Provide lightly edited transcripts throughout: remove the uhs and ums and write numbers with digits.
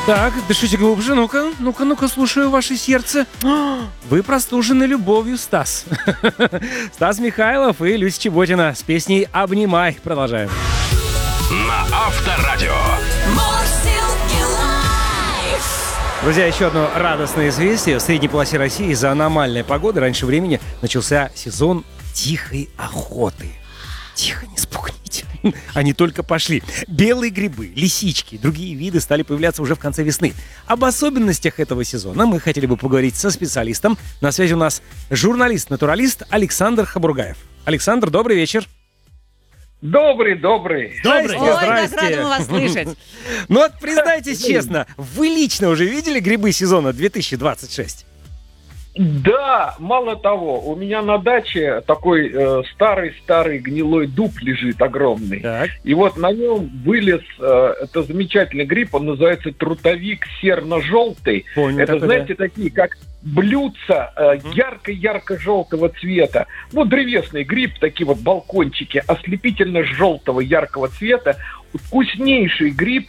Так, дышите глубже, ну-ка, слушаю ваше сердце. Вы простужены любовью, Стас. Стас Михайлов и Люся Чеботина с песней «Обнимай». Продолжаем. На Авторадио. Друзья, еще одно радостное известие. В средней полосе России из-за аномальной погоды раньше времени начался сезон тихой охоты. Тихо, не спугните. Они только пошли. Белые грибы, лисички, другие виды стали появляться уже в конце весны. Об особенностях этого сезона мы хотели бы поговорить со специалистом. На связи у нас журналист-натуралист Александр Хабургаев. Александр, добрый вечер. Добрый. Здрасте, Ой, здрасте. как рада мы вас слышать. Ну вот признайтесь честно, вы лично уже видели грибы сезона 2026? Да, мало того, у меня на даче такой старый гнилой дуб лежит огромный. Так. И вот на нем вылез, это замечательный гриб, он называется трутовик серно-желтый. Понял, Это, такой, знаете, такие, как блюдца ярко-ярко-желтого цвета. Ну, древесный гриб, такие вот балкончики, ослепительно-желтого яркого цвета. Вкуснейший гриб.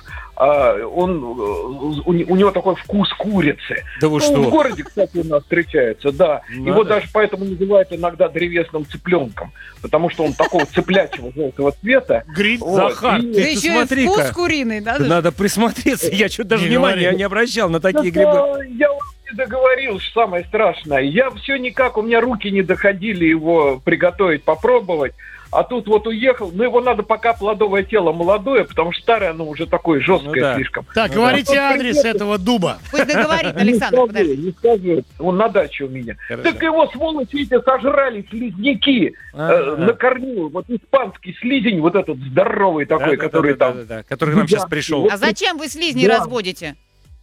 У него такой вкус курицы. Да вы что? В городе, кстати, у нас встречается, да. Надо. Его даже поэтому называют иногда древесным цыпленком, потому что он такого цыплячьего желтого цвета. Гриб, Вот. Захар, И- Да ты еще и смотри-ка. вкус куриный, да? Надо присмотреться. Я что-то даже Не внимания говори. не обращал на такие Так, грибы. я вам не договорил, что самое страшное. Я все никак, у меня руки не доходили его приготовить, попробовать. А тут вот уехал, но его надо пока плодовое тело молодое, потому что старое оно уже такое жесткое Ну да. слишком. Так, Ну говорите да. адрес этого дуба. Пусть договорит, Не Александр, скажу, подожди. не скажу. Он на даче у меня. Хорошо. Так его, сволочи, эти сожрали слизняки на корню. Вот испанский слизень, вот этот здоровый такой, который там. Да, который к нам сейчас Да. пришел. А зачем вы слизни Да. разводите?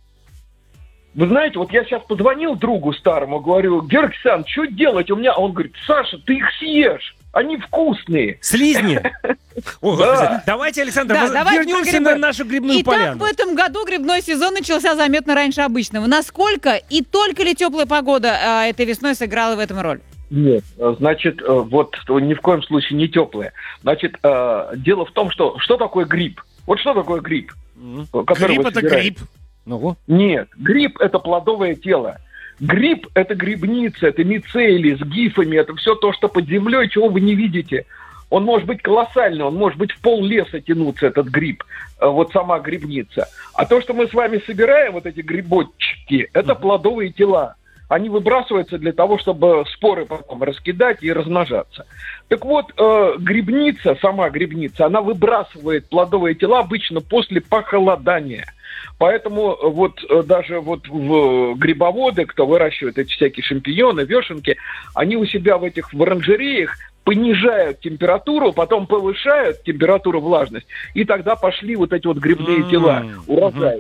Вы знаете, вот я сейчас позвонил другу старому, говорю: Георгий Александрович, что делать у меня? А он говорит: Саша, ты их съешь, они вкусные. Слизни. О, Да. Господи. Давайте, Александр, Да, давайте вернемся про грибы. на нашу грибную Итак, поляну. в этом году грибной сезон начался заметно раньше обычного. Насколько и только ли теплая погода этой весной сыграла в этом роль? Нет, значит, вот ни в коем случае не теплые. Значит, дело в том, что такое гриб? Вот что такое гриб? который Гриб вы это собираете? гриб. Ну, Нет, гриб – это плодовое тело. Гриб – это грибница, это мицелий с гифами, это все то, что под землей, чего вы не видите. Он может быть колоссальный, он может быть в пол леса тянуться, этот гриб, вот сама грибница. А то, что мы с вами собираем, вот эти грибочки, это плодовые тела. Они выбрасываются для того, чтобы споры потом раскидать и размножаться. Так вот, грибница, сама грибница, она выбрасывает плодовые тела обычно после похолодания. Поэтому вот даже вот в грибоводы, кто выращивает эти всякие шампиньоны, вешенки, они у себя в этих в оранжереях понижают температуру, потом повышают температуру, влажность, и тогда пошли вот эти вот грибные тела, урожай.